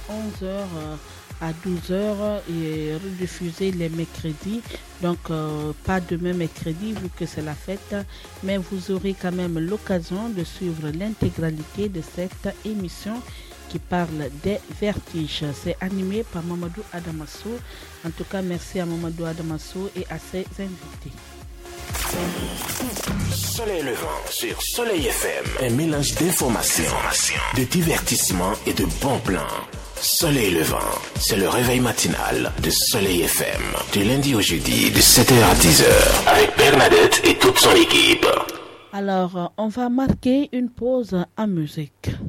11h à 12h et rediffusé les mercredis. Donc, pas demain mercredi vu que c'est la fête, mais vous aurez quand même l'occasion de suivre l'intégralité de cette émission qui parle des vertiges. C'est animé par Mamadou Adamasso. En tout cas, merci à Mamadou Adamasso et à ses invités. Soleil levant sur Soleil FM. Un mélange d'informations, de divertissement et de bons plans. Soleil levant, c'est le réveil matinal de Soleil FM. Du lundi au jeudi, de 7h à 10h. Avec Bernadette et toute son équipe. Alors, on va marquer une pause en musique.